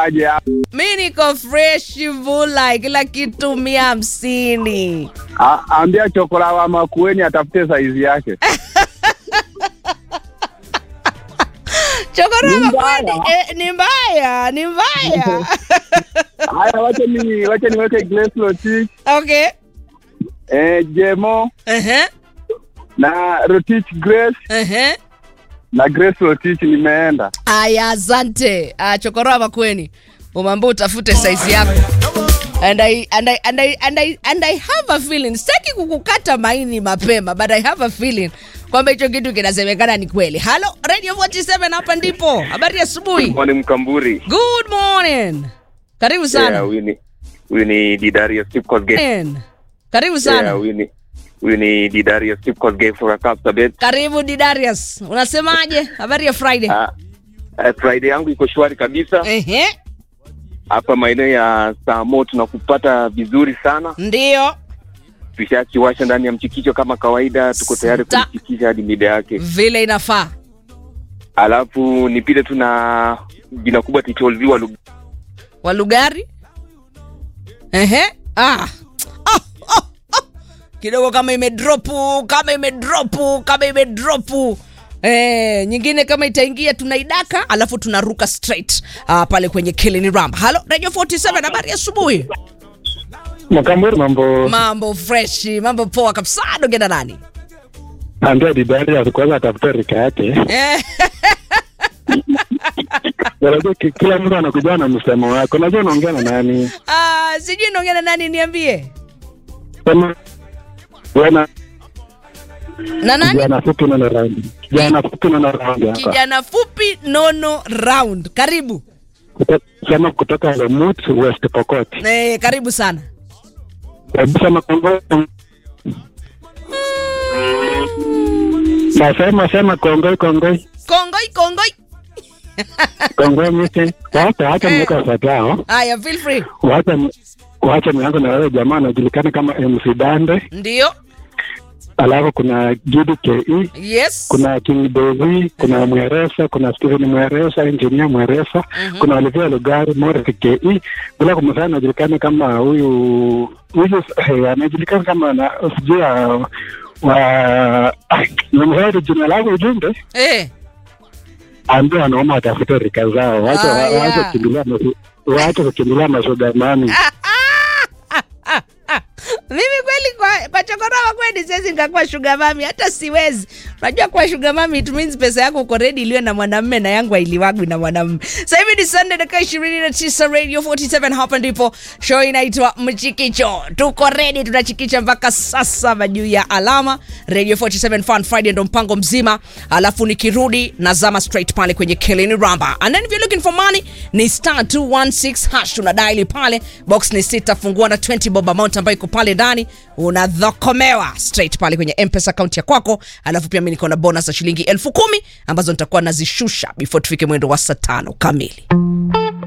aje? Mimi niko fresh vula kila kitu 150. Ambia chokora wa Makueni atafute size yake. Chokora wa Makueni ni mbaya. Haya, wacha niweke Grace Rotich. Okay. Jemo. Na Rotich Grace. Na Grace Rotich nimeenda. Aya, asante. Chokora wa Makueni. Umambo utafute size yako. And I have a feeling, sitaki kukukata maini mapema, but I have a feeling kwamba hicho kitu kinasemekana ni kweli. Hello, Radio 47 hapa ndipo. Habari ya asubuhi. Morning Mkamburi. Good morning. Karibu sana. Yeah, we need Didarius Tipcos game. Karibu sana. Yeah, we need Didarius Tipcos game for a cup tabet. Karibu Didarius. Unasemaje? Habari ya Friday. Friday yangu iko shwari kabisa. Hapa maeneo ya Samo tunakupata vizuri sana. Ndio. Tushakiwasha ndani ya mchikicho kama kawaida, tuko tayari kuchikisha hadi mida yake. Vile inafaa. Alafu nipite tuna jina kubwa Ticholziwa wa Lugari. Kidogo kama imedropu. Nyingine kama itaingia tunaidaka, alafu tunaruka straight pale kwenye Killing Ramba. Hello Radio 47, habari asubuhi. Mkamburi, mambo fresh, mambo poa kabisa. Dongena nani? Ambia Didari alikuwa atafuta rika yake. Unajua kila mtu anakuja na msemo wako. Unajua unaongea na nani? Sijui naongea na nani, niambie. Kama wana na nani? Kijana fupi nono round. Kijana fupi nono round. Karibu. Kutoka Lemut West Pokot. Karibu sana. Karibu sana Kongo. Sema Kongoi. Kongoi mite. Wacha mweka satao. Aya, feel free. Wacha mwanangu na wale jamaa anajulikana kama MC Dande. Ndio. Alafu kuna Judy KE. Yes. Kuna King Bovi, kuna Mweresa, kuna Steven Mweresa, Engineer Mweresa, kuna Olivia Lugari, More KE. Bila kumsahau anajulikana kama huyu anajulikana kama na sijua nimehadi jina langu ujumbe. Ambia anaomba atafute rika zao. Wacha kukimbilia mashoga mami. Mimi kweli kwa chokora wa kweli siwezi nikakuwa sugar mami, hata siwezi. Unajua kwa sugar mami it means pesa yako uko ready iliwe na mwanamume na yangu hailiwagwi na mwanamume. Sasa hivi ni Sunday dakika 29 Radio 47 hapa ndipo show inaitwa Mchikicho. Tuko ready, tunachikicha mpaka sasa juu ya alama. Radio 47 Fun Friday ndo mpango mzima. Alafu nikirudi nazama straight pale kwenye Killing Ramba. And then if you're looking for money ni *216# tunadial pale. Box ni 6, fungua na 20 bob amount ambayo iko pale ndani, unadhokomewa straight pale kwenye M-Pesa account ya kwako. Alafu pia mimi niko na bonus ya shilingi 10,000 ambazo nitakuwa nazishusha before tufike mwendo wa saa 5 kamili.